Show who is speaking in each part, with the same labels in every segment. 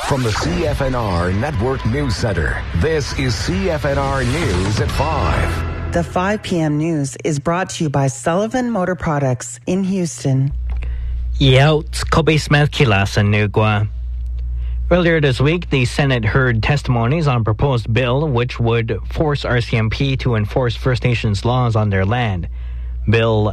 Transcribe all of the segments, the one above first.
Speaker 1: From the CFNR Network News Center, this is CFNR News at 5.
Speaker 2: The 5 p.m. news is brought to you by Sullivan Motor Products in Houston.
Speaker 3: Kobe Smith Kilasan Nugwa. Earlier this week, the Senate heard testimonies on a proposed bill which would force RCMP to enforce First Nations laws on their land. Bill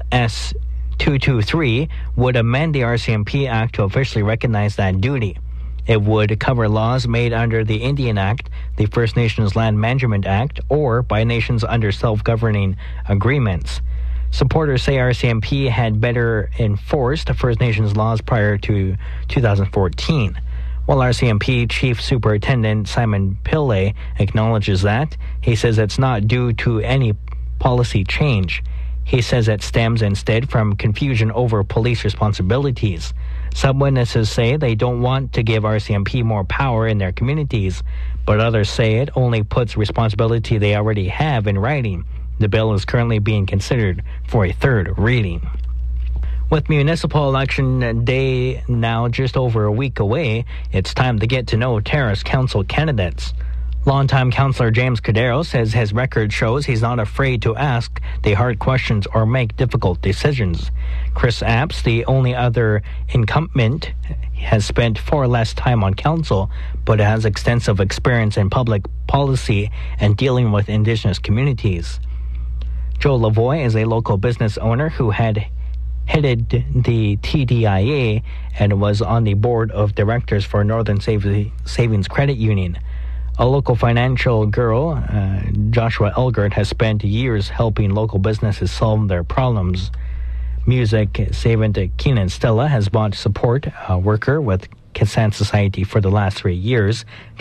Speaker 3: S-223 would amend the RCMP Act to officially recognize that duty. It would cover laws made under the Indian Act, the First Nations Land Management Act, or by nations under self-governing agreements. Supporters say RCMP had better enforced First Nations laws prior to 2014. While RCMP Chief Superintendent Simon Pillay acknowledges that, he says it's not due to any policy change. He says it stems instead from confusion over police responsibilities. Some witnesses say they don't want to give RCMP more power in their communities, but others say it only puts responsibility they already have in writing. The bill is currently being considered for a third reading. With municipal election day now just over a week away, it's time to get to know Terrace Council candidates. Longtime Councillor James Cordero says his record shows he's not afraid to ask the hard questions or make difficult decisions. Chris Apps, the only other incumbent, has spent far less time on council, but has extensive experience in public policy and dealing with Indigenous communities. Joe Lavoie is a local business owner who had headed the TDIA and was on the board of directors for Northern Savings Credit Union. A local financial girl, Joshua Elgert, has spent years helping local businesses solve their problems. Music savant Keenan Stella has bought support worker with Consent Society for the last 3 years.